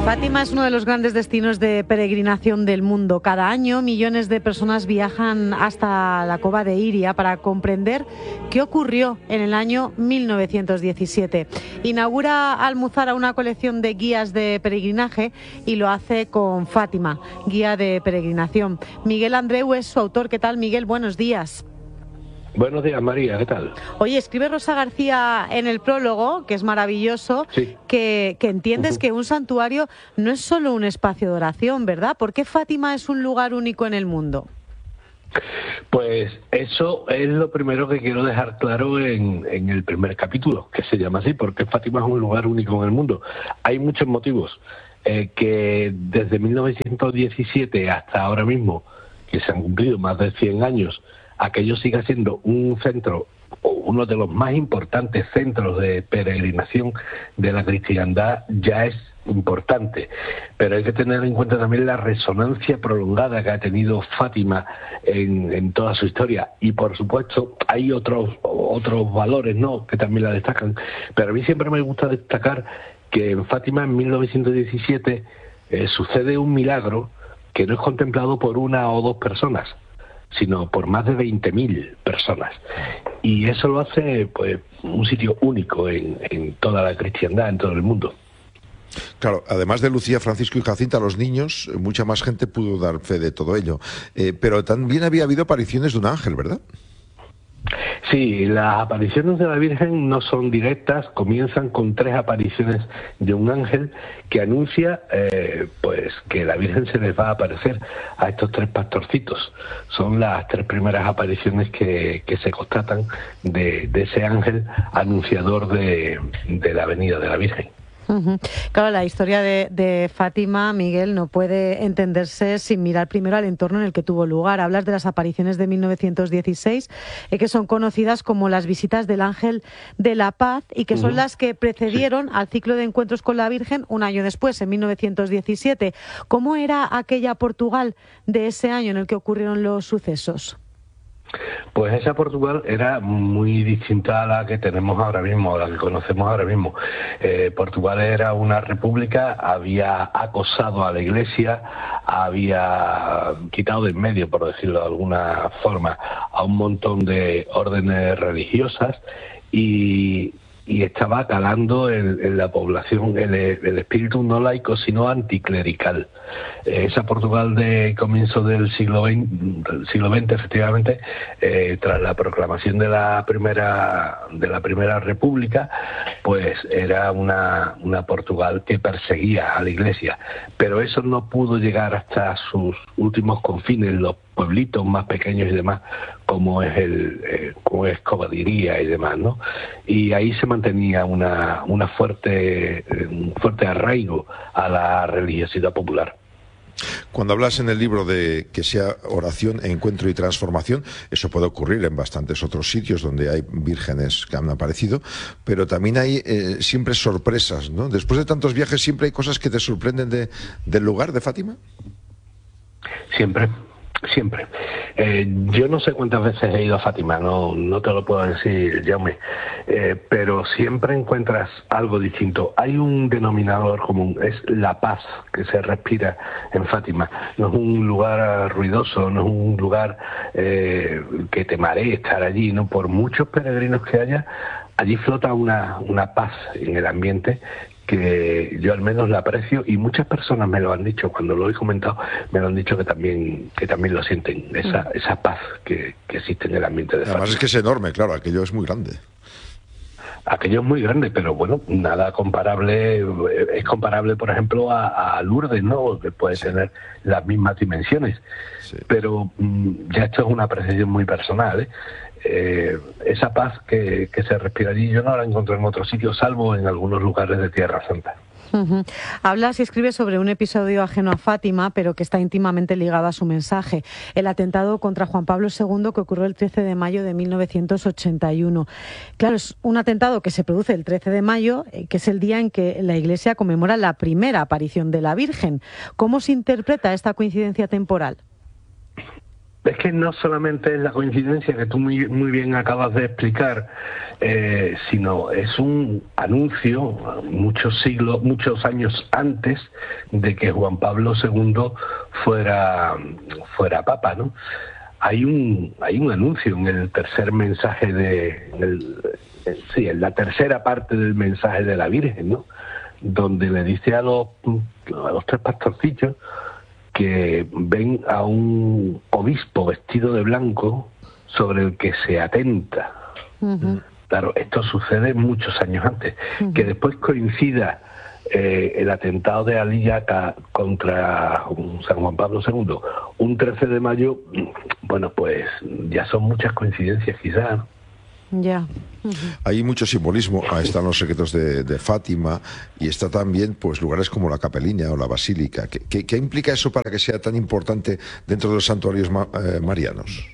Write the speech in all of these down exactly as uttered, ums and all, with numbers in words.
Fátima es uno de los grandes destinos de peregrinación del mundo. Cada año millones de personas viajan hasta la cova de Iria para comprender qué ocurrió en el año mil novecientos diecisiete. Inaugura Almuzara una colección de guías de peregrinaje y lo hace con Fátima, guía de peregrinación. Miguel Andreu es su autor. ¿Qué tal, Miguel? Buenos días. Buenos días, María, ¿qué tal? Oye, escribe Rosa García en el prólogo, que es maravilloso, sí. que, que entiendes uh-huh. que un santuario no es solo un espacio de oración, ¿verdad? ¿Por qué Fátima es un lugar único en el mundo? Pues eso es lo primero que quiero dejar claro en, en el primer capítulo, que se llama así, porque Fátima es un lugar único en el mundo. Hay muchos motivos eh, que desde mil novecientos diecisiete hasta ahora mismo, que se han cumplido más de cien años, aquello siga siendo un centro, o uno de los más importantes centros de peregrinación de la cristiandad, ya es importante. Pero hay que tener en cuenta también la resonancia prolongada que ha tenido Fátima en, en toda su historia. Y por supuesto hay otros, otros valores, ¿no?, que también la destacan. Pero a mí siempre me gusta destacar que en Fátima en mil novecientos diecisiete eh, sucede un milagro que no es contemplado por una o dos personas, sino por más de veinte mil personas. Y eso lo hace pues un sitio único en, en toda la cristiandad, en todo el mundo. Claro, además de Lucía, Francisco y Jacinta, los niños, mucha más gente pudo dar fe de todo ello. Eh, pero también había habido apariciones de un ángel, ¿verdad? Sí, las apariciones de la Virgen no son directas, comienzan con tres apariciones de un ángel que anuncia eh, pues que la Virgen se les va a aparecer a estos tres pastorcitos. Son las tres primeras apariciones que, que se constatan de, de ese ángel anunciador de, de la venida de la Virgen. Uh-huh. Claro, la historia de, de Fátima, Miguel, no puede entenderse sin mirar primero al entorno en el que tuvo lugar. Hablas de las apariciones de mil novecientos dieciséis, eh, que son conocidas como las visitas del Ángel de la Paz y que son uh-huh. las que precedieron sí. al ciclo de encuentros con la Virgen un año después, en mil novecientos diecisiete. ¿Cómo era aquella Portugal de ese año en el que ocurrieron los sucesos? Pues esa Portugal era muy distinta a la que tenemos ahora mismo, a la que conocemos ahora mismo. Eh, Portugal era una república, había acosado a la Iglesia, había quitado de en medio, por decirlo de alguna forma, a un montón de órdenes religiosas y... y estaba calando en, en la población el, el espíritu no laico, sino anticlerical. Eh, esa Portugal de comienzo del siglo veinte, del siglo veinte efectivamente, eh, tras la proclamación de la primera de la primera república, pues era una, una Portugal que perseguía a la Iglesia. Pero eso no pudo llegar hasta sus últimos confines, los pueblitos más pequeños y demás, como es el eh, como es Covadiría y demás, ¿no? Y ahí se mantenía una una fuerte un fuerte arraigo a la religiosidad popular. Cuando hablas en el libro de que sea oración, encuentro y transformación, eso puede ocurrir en bastantes otros sitios donde hay vírgenes que han aparecido, pero también hay eh, siempre sorpresas, ¿no? Después de tantos viajes, ¿siempre hay cosas que te sorprenden de, del lugar de Fátima? Siempre. Siempre. Eh, yo no sé cuántas veces he ido a Fátima, no, no te lo puedo decir, Jaume, eh, pero siempre encuentras algo distinto. Hay un denominador común, es la paz que se respira en Fátima. No es un lugar ruidoso, no es un lugar eh, que te maree estar allí, no. Por muchos peregrinos que haya, allí flota una, una paz en el ambiente que yo al menos la aprecio, y muchas personas me lo han dicho cuando lo he comentado, me lo han dicho que también que también lo sienten, esa esa paz que, que existe en el ambiente de Fátima. Además es que es enorme, claro, aquello es muy grande. Aquello es muy grande, pero bueno, nada comparable, es comparable por ejemplo a, a Lourdes, ¿no?, que puede sí. tener las mismas dimensiones, sí. pero mmm, ya esto es una apreciación muy personal, ¿eh? Eh, esa paz que, que se respira allí yo no la encontré en otro sitio, salvo en algunos lugares de Tierra Santa. Uh-huh. Hablas y escribes sobre un episodio ajeno a Fátima, pero que está íntimamente ligado a su mensaje: el atentado contra Juan Pablo segundo, que ocurrió el trece de mayo de mil novecientos ochenta y uno. Claro, es un atentado que se produce el trece de mayo, que es el día en que la Iglesia conmemora la primera aparición de la Virgen. ¿Cómo se interpreta esta coincidencia temporal? es que no solamente es la coincidencia que tú muy, muy bien acabas de explicar, eh, sino es un anuncio muchos siglos, muchos años antes de que Juan Pablo segundo fuera, fuera papa, ¿no? Hay un, hay un anuncio en el tercer mensaje de, en el, en, sí, en la tercera parte del mensaje de la Virgen, ¿no? Donde le dice a los, a los tres pastorcillos que ven a un obispo vestido de blanco sobre el que se atenta. Uh-huh. Claro, esto sucede muchos años antes. Uh-huh. Que después coincida eh, el atentado de Aliyaca contra San Juan Pablo segundo un trece de mayo, bueno, pues ya son muchas coincidencias quizás, ¿no? Ya. Uh-huh. Hay mucho simbolismo. Ahí están los secretos de, de Fátima, y está también pues lugares como la Capeliña o la Basílica. ¿Qué, qué, qué implica eso para que sea tan importante dentro de los santuarios ma, eh, marianos?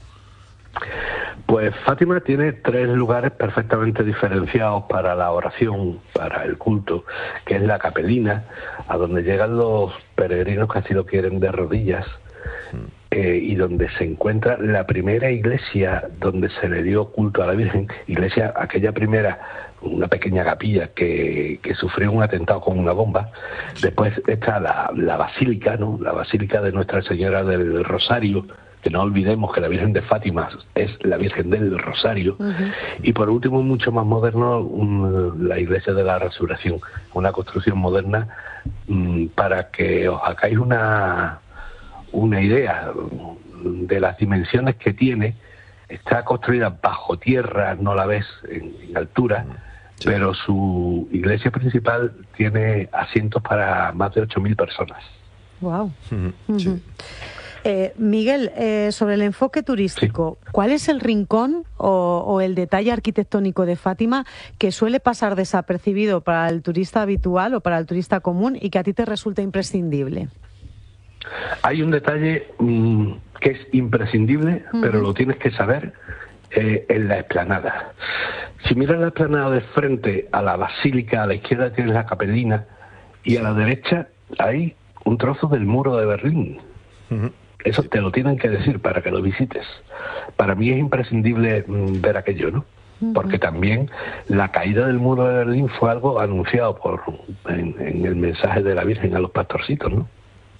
Pues Fátima tiene tres lugares perfectamente diferenciados para la oración, para el culto, que es la Capeliña, a donde llegan los peregrinos que así lo quieren de rodillas. Uh-huh. Eh, y donde se encuentra la primera iglesia donde se le dio culto a la Virgen, iglesia, aquella primera, una pequeña capilla que, que sufrió un atentado con una bomba. Después está la, la basílica, ¿no? La basílica de Nuestra Señora del Rosario, que no olvidemos que la Virgen de Fátima es la Virgen del Rosario. Uh-huh. Y por último, mucho más moderno, um, la iglesia de la Resurrección, una construcción moderna, um, para que os hagáis una una idea de las dimensiones que tiene. Está construida bajo tierra, no la ves en, en altura, sí, pero su iglesia principal tiene asientos para más de ocho mil personas. Wow. Uh-huh. Sí. Eh, Miguel, eh, sobre el enfoque turístico, sí, ¿cuál es el rincón o, o el detalle arquitectónico de Fátima que suele pasar desapercibido para el turista habitual o para el turista común y que a ti te resulta imprescindible? Hay un detalle mmm, que es imprescindible, uh-huh, pero lo tienes que saber eh, en la explanada. Si miras la explanada de frente a la basílica, a la izquierda tienes la Capeliña y a la derecha hay un trozo del muro de Berlín. Uh-huh. Eso te lo tienen que decir para que lo visites. Para mí es imprescindible mmm, ver aquello, ¿no? Uh-huh. Porque también la caída del muro de Berlín fue algo anunciado por en, en el mensaje de la Virgen a los pastorcitos, ¿no?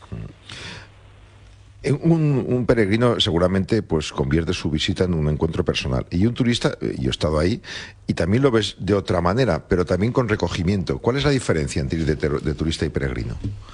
Un, un peregrino seguramente pues convierte su visita en un encuentro personal, y un turista, yo he estado ahí y también lo ves de otra manera, pero también con recogimiento. ¿Cuál es la diferencia entre ir de, de turista y peregrino?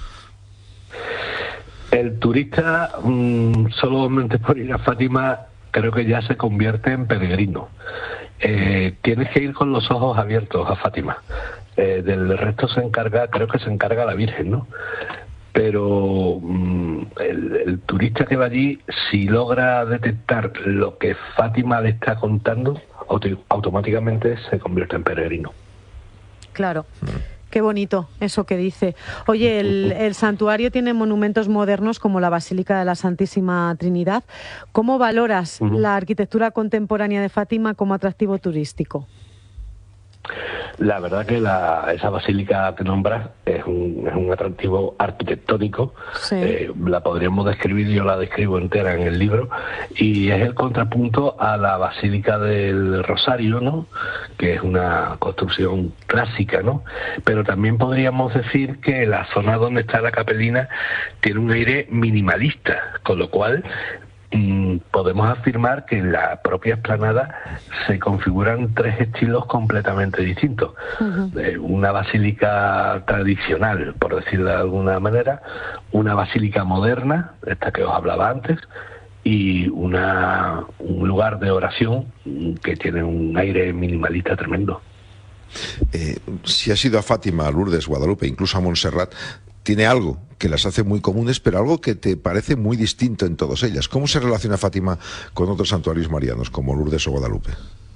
El turista, mmm, solamente por ir a Fátima, creo que ya se convierte en peregrino. Eh, tienes que ir con los ojos abiertos a Fátima. Eh, del resto se encarga, creo que se encarga la Virgen, ¿no? Pero mmm, el, el turista que va allí, si logra detectar lo que Fátima le está contando, auto, automáticamente se convierte en peregrino. Claro. Qué bonito eso que dice. Oye, el, el santuario tiene monumentos modernos como la Basílica de la Santísima Trinidad. ¿Cómo valoras uh-huh. la arquitectura contemporánea de Fátima como atractivo turístico? La verdad que la, esa basílica que nombras es un, es un atractivo arquitectónico. Sí. Eh, la podríamos describir, yo la describo entera en el libro, y es el contrapunto a la Basílica del Rosario, ¿no? Que es una construcción clásica, ¿no? Pero también podríamos decir que la zona donde está la Capeliña tiene un aire minimalista, con lo cual podemos afirmar que en la propia explanada se configuran tres estilos completamente distintos. Uh-huh. Eh, una basílica tradicional, por decirlo de alguna manera, una basílica moderna, esta que os hablaba antes, y una un lugar de oración que tiene un aire minimalista tremendo. Eh, si has ido a Fátima, a Lourdes, Guadalupe, incluso a Montserrat, tiene algo que las hace muy comunes, pero algo que te parece muy distinto en todas ellas. ¿Cómo se relaciona Fátima con otros santuarios marianos, como Lourdes o Guadalupe?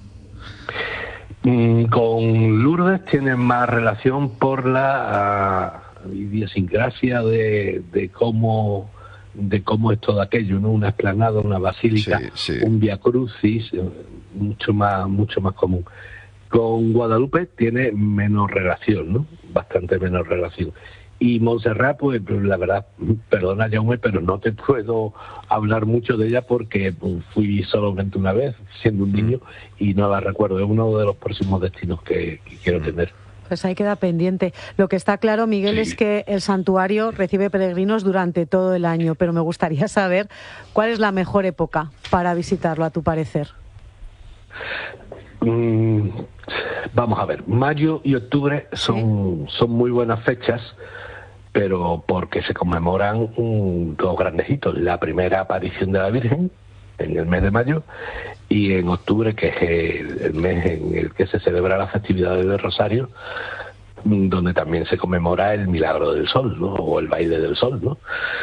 Mm, con Lourdes tiene más relación por la uh, idiosincrasia de, de cómo de cómo es todo aquello, ¿no? Una explanada, una basílica, sí, sí. un via crucis, mucho más, mucho más común. Con Guadalupe tiene menos relación, ¿no? Bastante menos relación. Y Montserrat, pues la verdad, perdona Jaume, pero no te puedo hablar mucho de ella porque pues, fui solamente una vez, siendo un niño, y no la recuerdo. Es uno de los próximos destinos que, que quiero tener. Pues ahí queda pendiente. Lo que está claro, Miguel, sí. es que el santuario recibe peregrinos durante todo el año, pero me gustaría saber cuál es la mejor época para visitarlo, a tu parecer. Mm, vamos a ver, mayo y octubre son, ¿sí? son muy buenas fechas, pero porque se conmemoran um, dos grandes hitos. La primera aparición de la Virgen en el mes de mayo, y en octubre, que es el, el mes en el que se celebra la festividad del Rosario, donde también se conmemora el milagro del sol, ¿no? O el baile del sol, ¿no?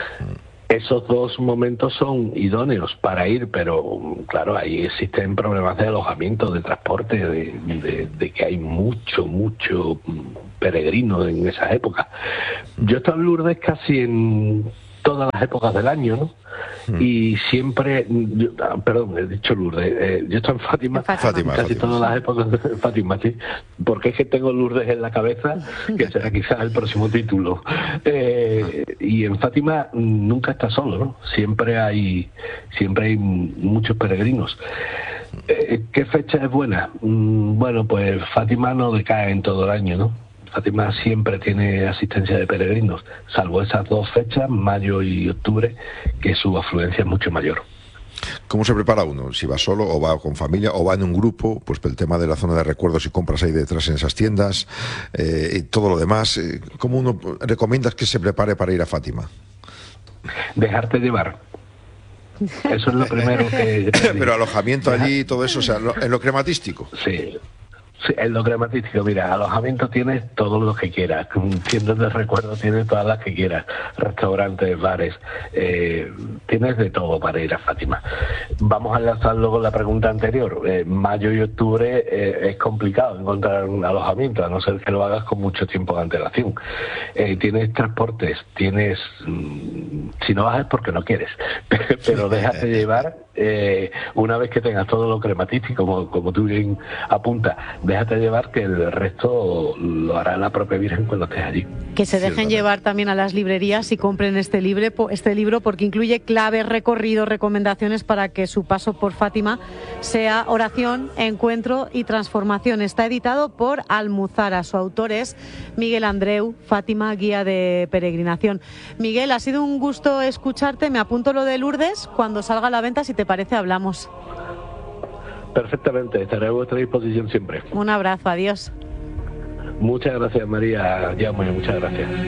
Esos dos momentos son idóneos para ir, pero claro, ahí existen problemas de alojamiento, de transporte, de, de, de que hay mucho, mucho peregrino en esas épocas. Yo he estado en Lourdes casi en todas las épocas del año, ¿no? Mm. Y siempre, yo, perdón, he dicho Lourdes, eh, yo estoy en Fátima, Fátima casi Fátima, todas sí. las épocas de Fátima, sí, porque es que tengo Lourdes en la cabeza, que será quizás el próximo título. Eh, y en Fátima nunca está solo, ¿no? Siempre hay, siempre hay muchos peregrinos. Eh, ¿Qué fecha es buena? Mm, bueno, pues Fátima no decae en todo el año, ¿no? Fátima siempre tiene asistencia de peregrinos, salvo esas dos fechas, mayo y octubre, que su afluencia es mucho mayor. ¿Cómo se prepara uno? Si va solo o va con familia o va en un grupo, pues el tema de la zona de recuerdos y compras ahí detrás en esas tiendas, eh, y todo lo demás. Eh, ¿Cómo uno recomiendas que se prepare para ir a Fátima? Dejarte llevar. Eso es lo primero que... Pero alojamiento allí, todo eso, o sea, en lo crematístico. Sí. Sí, en lo crematístico, mira, alojamiento tienes todos los que quieras, tiendas de recuerdo tienes todas las que quieras, restaurantes, bares, eh, tienes de todo para ir a Fátima. Vamos a enlazar luego la pregunta anterior. Eh, mayo y octubre eh, es complicado encontrar un alojamiento, a no ser que lo hagas con mucho tiempo de antelación. Eh, tienes transportes, tienes... Mmm, si no vas es porque no quieres, pero déjate llevar. Eh, una vez que tengas todo lo crematístico, como, como tú bien apuntas, déjate llevar, que el resto lo hará la propia Virgen cuando estés allí. Que se dejen llevar también a las librerías y compren este libro, este libro porque incluye claves, recorridos, recomendaciones para que su paso por Fátima sea oración, encuentro y transformación. Está editado por Almuzara. Su autor es Miguel Andreu, Fátima, guía de peregrinación. Miguel, ha sido un gusto escucharte. Me apunto lo de Lourdes. Cuando salga a la venta, si te parece, hablamos. Perfectamente, estaré a vuestra disposición siempre. Un abrazo, adiós. Muchas gracias, María. Jaume, muchas gracias.